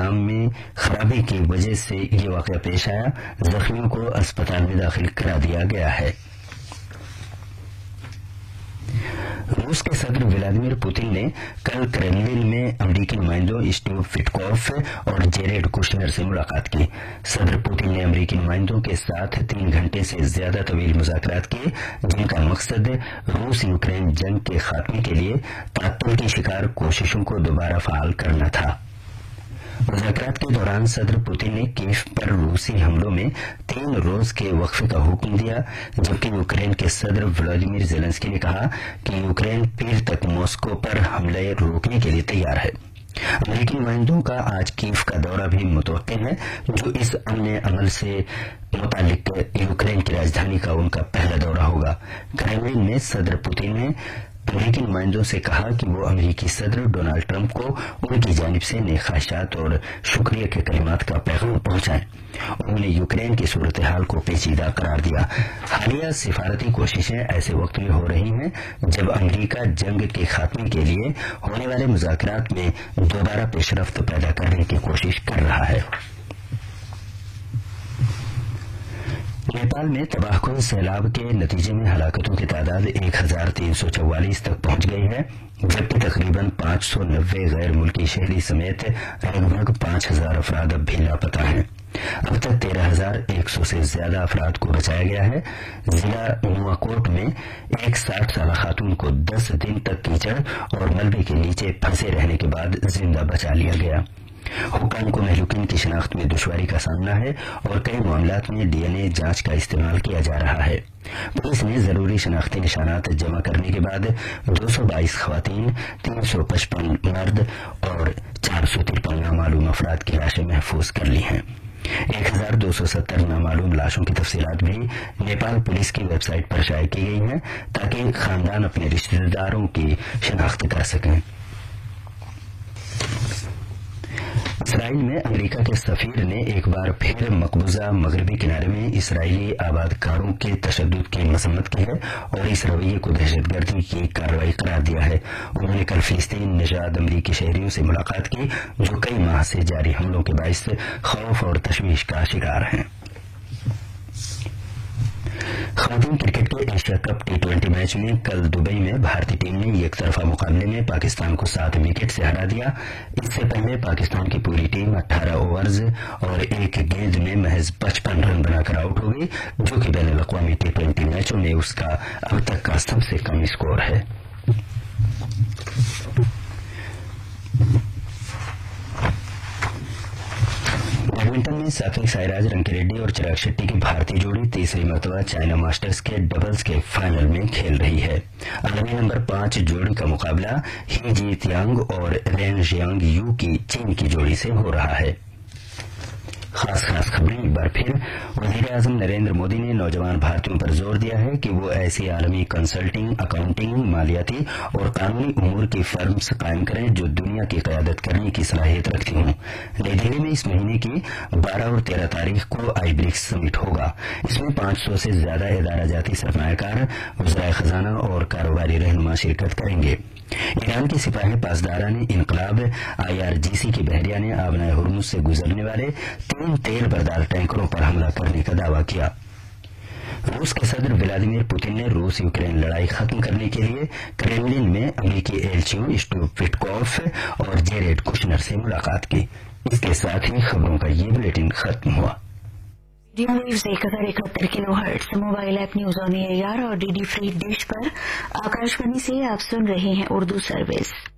نظام میں خرابی کی وجہ سے یہ واقعہ پیش آیا۔ زخمیوں کو اسپتال میں داخل کرا دیا گیا ہے۔ روس کے صدر ولادیمیر پوتن نے کل کرملن میں امریکی نمائندوں اسٹیو وٹکوف اور جیریڈ کوشنر سے ملاقات کی۔ صدر پوتن نے امریکی نمائندوں کے ساتھ 3 گھنٹے سے زیادہ طویل مذاکرات کیے، جن کا مقصد روس یوکرین جنگ کے خاتمے کے لیے تعطل کی شکار کوششوں کو دوبارہ فعال کرنا تھا۔ مذاکرات کے دوران صدر پوتن نے کیف پر روسی حملوں میں 3 روز کے وقفے کا حکم دیا، جبکہ یوکرین کے صدر ولادیمیر زیلنسکی نے کہا کہ یوکرین پیر تک ماسکو پر حملے روکنے کے لیے تیار ہے۔ امریکی نمائندوں کا آج کیف کا دورہ بھی متوقع ہے، جو اس امن عمل سے متعلق یوکرین کی راجدھانی کا ان کا پہلا دورہ ہوگا۔ کرملن میں صدر پوتن نے امریکی نمائندوں سے کہا کہ وہ امریکی صدر ڈونالڈ ٹرمپ کو ان کی جانب سے نیک خواہشات اور شکریہ کے کلمات کا پیغام پہنچائیں۔ انہوں نے یوکرین کی صورتحال کو پیچیدہ قرار دیا۔ حالیہ سفارتی کوششیں ایسے وقت میں ہو رہی ہیں جب امریکہ جنگ کے خاتمے کے لیے ہونے والے مذاکرات میں دوبارہ پیش رفت پیدا کرنے کی کوشش کر رہا ہے۔ نیپال میں تباہ کن سیلاب کے نتیجے میں ہلاکتوں کی تعداد 1344 تک پہنچ گئی ہے، جبکہ تقریباً 590 غیر ملکی شہری سمیت لگ بھگ 5000 افراد اب بھی لاپتہ ہیں۔ اب تک 13100 سے زیادہ افراد کو بچایا گیا ہے۔ ضلع نواکوٹ میں ایک 60 سالہ خاتون کو 10 دن تک کیچڑ اور ملبے کے نیچے پھنسے رہنے کے بعد زندہ بچا لیا گیا۔ حکام کو مہلوکین کی شناخت میں دشواری کا سامنا ہے اور کئی معاملات میں ڈی این اے جانچ کا استعمال کیا جا رہا ہے۔ پولیس نے ضروری شناختی نشانات جمع کرنے کے بعد 222 خواتین، 355 مرد اور 453 نامعلوم افراد کی لاشیں محفوظ کر لی ہیں۔ 1270 نامعلوم لاشوں کی تفصیلات بھی نیپال پولیس کی ویب سائٹ پر شائع کی گئی ہیں تاکہ خاندان اپنے رشتہ داروں کی شناخت کر سکیں۔ اسرائیل میں امریکہ کے سفیر نے ایک بار پھر مقبوضہ مغربی کنارے میں اسرائیلی آباد کاروں کے تشدد کی مذمت کی ہے اور اس رویے کو دہشت گردی کی کارروائی قرار دیا ہے۔ انہوں نے کل فلسطین نژاد امریکی شہریوں سے ملاقات کی جو کئی ماہ سے جاری حملوں کے باعث خوف اور تشویش کا شکار ہیں۔ خواتین کرکٹ کے ایشیا کپ T20 میچ میں کل دبئی میں بھارتی ٹیم نے یک طرفہ مقابلے میں پاکستان کو 7 وکٹ سے ہرا دیا۔ اس سے پہلے پاکستان کی پوری ٹیم 18 اوورز اور 1 گیند میں محض 55 رن بنا کر آؤٹ ہو گئی، جو کہ بین الاقوامی T20 میچوں میں اس کا اب تک کا سب سے کم اسکور ہے۔ بیڈمنٹن میں ساتوک سائراج رنکی ریڈی اور چراغ شیٹی کی بھارتی جوڑی تیسری مرتبہ چائنا ماسٹرز کے ڈبلز کے فائنل میں کھیل رہی ہے۔ عالمی نمبر 5 جوڑی کا مقابلہ ہی جی تیانگ اور رین ژیانگ یو کی چین کی جوڑی سے ہو رہا ہے۔ خاص خبریں ایک بار پھر۔ وزیر اعظم نریندر مودی نے نوجوان بھارتیوں پر زور دیا ہے کہ وہ ایسی عالمی کنسلٹنگ، اکاؤنٹنگ، مالیاتی اور قانونی امور کی فرمز قائم کریں جو دنیا کی قیادت کرنے کی صلاحیت رکھتی ہوں۔ نئی دہلی میں اس مہینے کی 12 اور 13 تاریخ کو آئی برکس سمٹ ہوگا۔ اس میں 500 سے زیادہ ادارہ جاتی سرمایہ کار، وزرائے خزانہ اور کاروباری رہنما شرکت کریں گے۔ ایران کے سپاہ پاسداران انقلاب IRGC کی بحریہ نے آبنائے ہرمز سے گزرنے والے 3 تیل بردار ٹینکروں پر حملہ کرنے کا دعویٰ کیا۔ روس کے صدر ولادیمیر پوتن نے روس یوکرین لڑائی ختم کرنے کے لیے کرملن میں امریکی ایلچیوں اسٹیو وٹکوف اور جیریڈ کوشنر سے ملاقات کی۔ اس کے ساتھ ہی خبروں کا یہ بلیٹن ختم ہوا۔ Dam views 1071 kilo hertz mobile app news on AIR اور DD free ڈش پر آکاشوانی سے آپ سن رہے ہیں اردو سروس۔